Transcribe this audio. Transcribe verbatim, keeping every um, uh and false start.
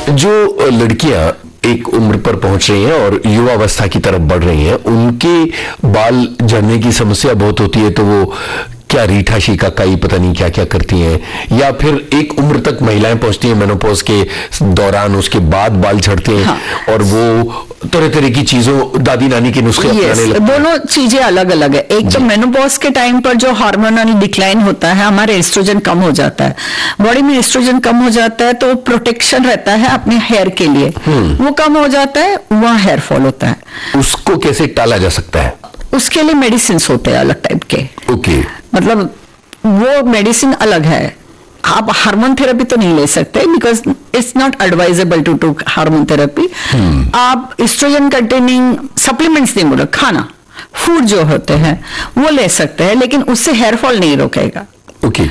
जो लड़कियां एक उम्र पर पहुंच रही हैं और युवावस्था की तरफ बढ़ रही हैं, उनके बाल झड़ने की समस्या बहुत होती है, तो वो क्या रीठा शीका काई पता नहीं क्या क्या करती हैं, या फिर एक उम्र तक महिलाएं पहुंचती हैं मेनोपॉज के दौरान, उसके बाद बाल झड़ते हैं। हाँ। और वो तरह तरह की चीजों, दादी नानी के नुस्खे अपनाने लगते हैं। दोनों चीजें अलग अलग है। एक तो मेनोपॉज के टाइम पर जो हार्मोनल डिक्लाइन होता है, हमारे एस्ट्रोजन कम हो जाता है, बॉडी में एस्ट्रोजन कम हो जाता है, तो प्रोटेक्शन रहता है अपने हेयर के लिए, वो कम हो जाता है, वहां हेयर फॉल होता है। उसको कैसे टाला जा सकता है? उसके लिए मेडिसिन होते हैं अलग टाइप के। ओके। मतलब वो मेडिसिन अलग है, आप हार्मोन थेरेपी तो नहीं ले सकते, because it's not advisable to to hormone therapy. आप एस्ट्रोजन कंटेनिंग सप्लीमेंट्स नहीं बोलो, खाना फूड जो होते हैं वो ले सकते हैं, लेकिन उससे हेयर फॉल नहीं रोकेगा। ओके।